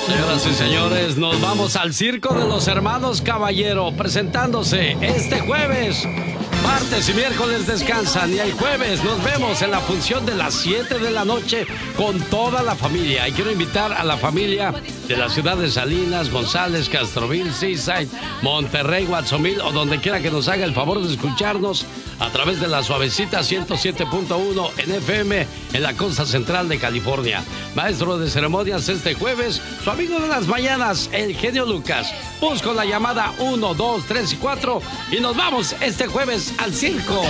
Señoras y señores, nos vamos al Circo de los Hermanos Caballero, presentándose este jueves. Martes y miércoles descansan y el jueves nos vemos en la función de las 7 de la noche con toda la familia. Y quiero invitar a la familia de la ciudad de Salinas, González, Castroville, Seaside, Monterrey, Guatzomil o donde quiera que nos haga el favor de escucharnos a través de la suavecita 107.1 en FM en la costa central de California. Maestro de ceremonias este jueves, su amigo de las mañanas, el genio Lucas. Busco la llamada 1, 2, 3 y 4 y nos vamos este jueves al circo.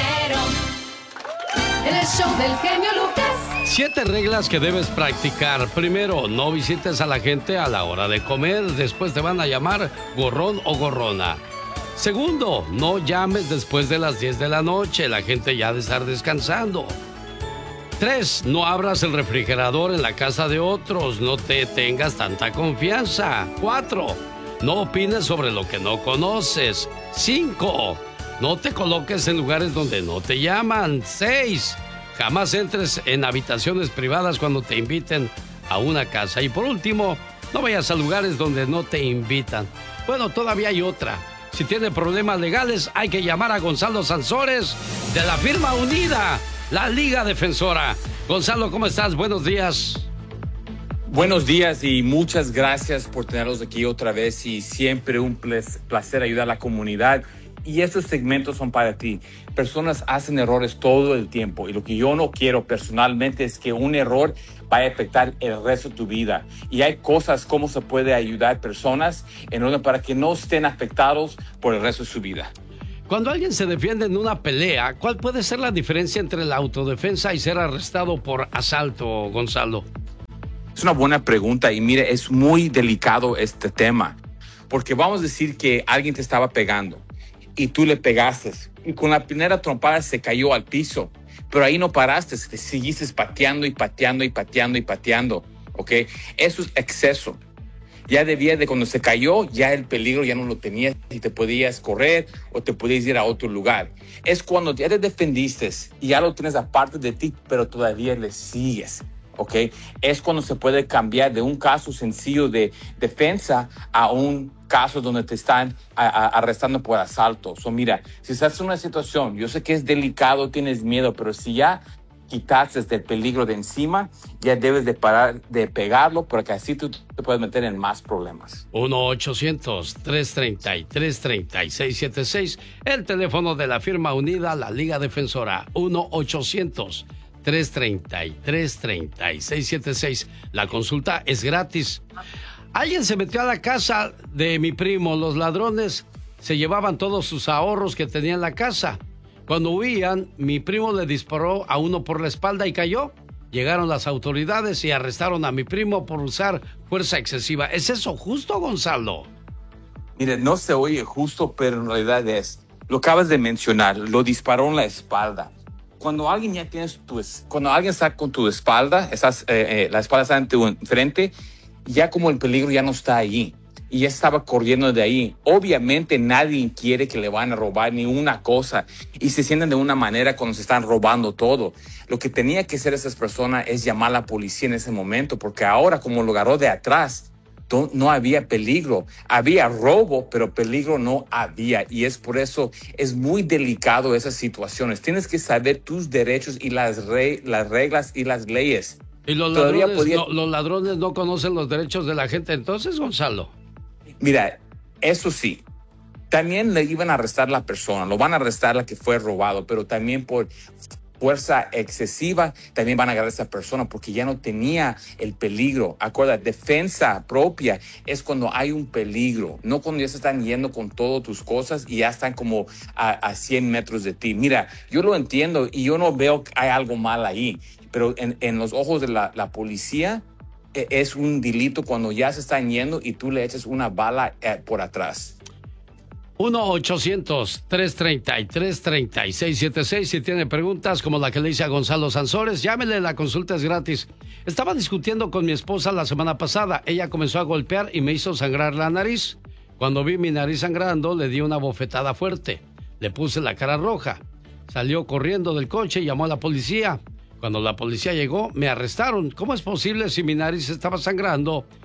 El show del genio Lucas. 7 reglas que debes practicar. Primero, no visites a la gente a la hora de comer. Después te van a llamar gorrón o gorrona. Segundo, no llames después de las 10 de la noche. La gente ya ha de estar descansando. 3, no abras el refrigerador en la casa de otros. No te tengas tanta confianza. 4, no opines sobre lo que no conoces. 5, no te coloques en lugares donde no te llaman. 6, jamás entres en habitaciones privadas cuando te inviten a una casa. Y por último, no vayas a lugares donde no te invitan. Bueno, todavía hay otra. Si tiene problemas legales, hay que llamar a Gonzalo Sansores de la firma Unida, la Liga Defensora. Gonzalo, ¿cómo estás? Buenos días. Buenos días y muchas gracias por tenerlos aquí otra vez y siempre un placer ayudar a la comunidad. Y estos segmentos son para ti. Personas hacen errores todo el tiempo y lo que yo no quiero personalmente es que un error vaya a afectar el resto de tu vida. Y hay cosas como se puede ayudar personas en orden para que no estén afectados por el resto de su vida. Cuando alguien se defiende en una pelea, ¿cuál puede ser la diferencia entre la autodefensa y ser arrestado por asalto, Gonzalo? Es una buena pregunta y mire, es muy delicado este tema. Porque vamos a decir que alguien te estaba pegando y tú le pegaste y con la primera trompada se cayó al piso, pero ahí no paraste, te seguiste pateando y pateando y pateando y pateando, ¿ok? Eso es exceso. Ya debía de cuando se cayó, ya el peligro ya no lo tenías y te podías correr o te podías ir a otro lugar. Es cuando ya te defendiste y ya lo tienes aparte de ti, pero todavía le sigues. ¿Ok? Es cuando se puede cambiar de un caso sencillo de defensa a un caso donde te están arrestando por asalto. Mira, si estás en una situación, yo sé que es delicado, tienes miedo, pero si ya quitaste el peligro de encima, ya debes de parar de pegarlo porque así tú te puedes meter en más problemas. 1-800-333-3676, el teléfono de la firma Unida, la Liga Defensora. 1-800-333-3676. La consulta es gratis. Alguien se metió a la casa de mi primo. Los ladrones se llevaban todos sus ahorros que tenía en la casa. Cuando huían, mi primo le disparó a uno por la espalda y cayó. Llegaron las autoridades y arrestaron a mi primo por usar fuerza excesiva. ¿Es eso justo, Gonzalo? Mire, no se oye justo, pero en realidad es. Lo acabas de mencionar, lo disparó en la espalda. Cuando alguien ya tienes cuando alguien está con tu espalda, la espalda está en tu frente, ya como el peligro ya no está allí y ya estaba corriendo de ahí. Obviamente nadie quiere que le van a robar ni una cosa y se sienten de una manera cuando se están robando todo. Lo que tenía que hacer esas personas es llamar a la policía en ese momento, porque ahora como lo agarró de atrás, no había peligro. Había robo, pero peligro no había. Y es por eso es muy delicado esas situaciones. Tienes que saber tus derechos y las reglas y las leyes. ¿Y los ladrones no conocen los derechos de la gente entonces, Gonzalo? Mira, eso sí. También le iban a arrestar a la persona. Lo van a arrestar la que fue robado, pero también por fuerza excesiva, también van a agarrar a esa persona porque ya no tenía el peligro. Acuérdate, defensa propia es cuando hay un peligro, no cuando ya se están yendo con todas tus cosas y ya están como a 100 metros de ti. Mira, yo lo entiendo y yo no veo que hay algo mal ahí, pero en los ojos de la policía es un delito cuando ya se están yendo y tú le echas una bala por atrás. 1-800-333-3676. Si tiene preguntas como la que le hice a Gonzalo Sansores, llámele, la consulta es gratis. Estaba discutiendo con mi esposa la semana pasada. Ella comenzó a golpear y me hizo sangrar la nariz. Cuando vi mi nariz sangrando, le di una bofetada fuerte. Le puse la cara roja. Salió corriendo del coche y llamó a la policía. Cuando la policía llegó, me arrestaron. ¿Cómo es posible si mi nariz estaba sangrando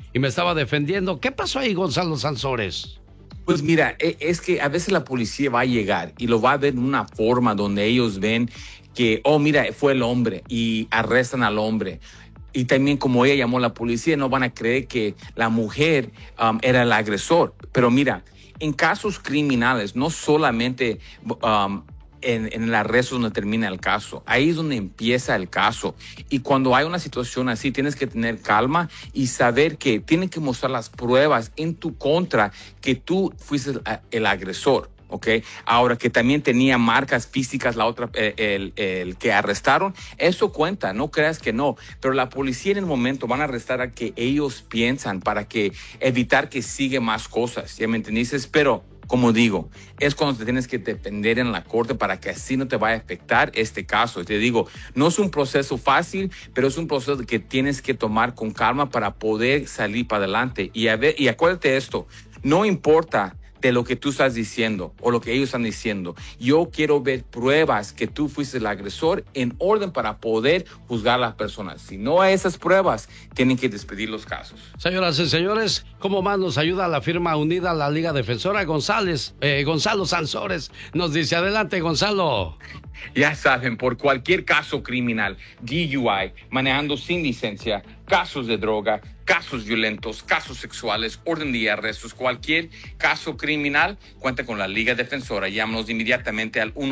y me estaba defendiendo. ¿Qué pasó ahí, Gonzalo Sansores? Pues mira, es que a veces la policía va a llegar y lo va a ver en una forma donde ellos ven que, oh, mira, fue el hombre y arrestan al hombre. Y también como ella llamó a la policía, no van a creer que la mujer era el agresor. Pero mira, en casos criminales, no solamente en el arresto donde termina el caso, ahí es donde empieza el caso. Y cuando hay una situación así, tienes que tener calma y saber que tienen que mostrar las pruebas en tu contra que tú fuiste el agresor. ¿Ok? Ahora que también tenía marcas físicas el que arrestaron, eso cuenta, no creas que no, pero la policía en el momento van a arrestar a que ellos piensan para que evitar que siga más cosas, ¿ya me entendiste? Pero como digo, es cuando te tienes que defender en la corte para que así no te vaya a afectar este caso. Te digo, no es un proceso fácil, pero es un proceso que tienes que tomar con calma para poder salir para adelante. Y acuérdate esto, no importa de lo que tú estás diciendo o lo que ellos están diciendo. Yo quiero ver pruebas que tú fuiste el agresor en orden para poder juzgar a las personas. Si no hay esas pruebas, tienen que despedir los casos. Señoras y señores, ¿cómo más nos ayuda la firma unida a la Liga Defensora? Gonzalo Sansores nos dice, adelante, Gonzalo. Ya saben, por cualquier caso criminal, DUI, manejando sin licencia, casos de droga, casos violentos, casos sexuales, orden de arrestos, cualquier caso criminal, cuenta con la Liga Defensora. Llámanos inmediatamente al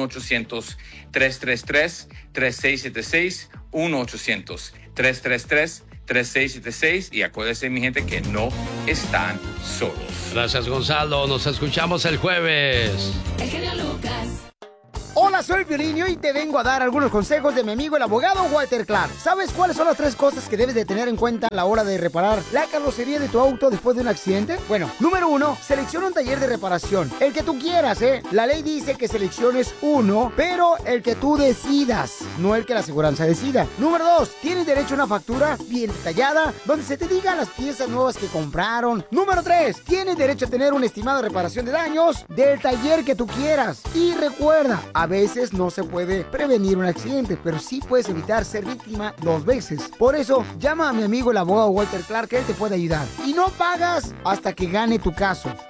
1-800-333-3676, 1-800-333-3676 y acuérdense, mi gente, que no están solos. Gracias, Gonzalo. Nos escuchamos el jueves. El genio Lucas. Hola, soy Piolín y hoy te vengo a dar algunos consejos de mi amigo el abogado Walter Clark. ¿Sabes cuáles son las 3 cosas que debes de tener en cuenta a la hora de reparar la carrocería de tu auto después de un accidente? Bueno, número 1, selecciona un taller de reparación. El que tú quieras, ¿eh? La ley dice que selecciones uno, pero el que tú decidas, no el que la aseguranza decida. Número 2, tienes derecho a una factura bien detallada, donde se te digan las piezas nuevas que compraron. Número 3, tienes derecho a tener un estimado de reparación de daños del taller que tú quieras. Y recuerda, a veces no se puede prevenir un accidente, pero sí puedes evitar ser víctima 2 veces. Por eso, llama a mi amigo el abogado Walter Clark, que él te puede ayudar. Y no pagas hasta que gane tu caso.